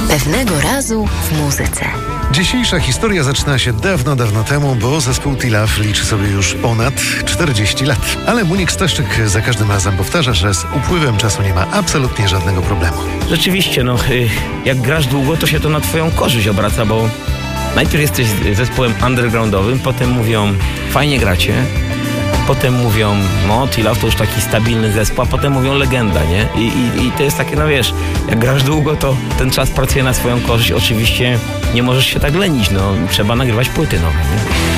Pewnego razu w muzyce. Dzisiejsza historia zaczyna się dawno, dawno temu, bo zespół Tilaf liczy sobie już ponad 40 lat. Ale Munik Staszczyk za każdym razem powtarza, że z upływem czasu nie ma absolutnie żadnego problemu. Rzeczywiście, jak grasz długo, to się to na twoją korzyść obraca, bo najpierw jesteś zespołem undergroundowym, potem mówią, fajnie gracie, potem mówią, Tilaf to już taki stabilny zespół, a potem mówią legenda, nie? I to jest takie, jak grasz długo, to ten czas pracuje na swoją korzyść. Oczywiście nie możesz się tak lenić, trzeba nagrywać płyty nowe, nie?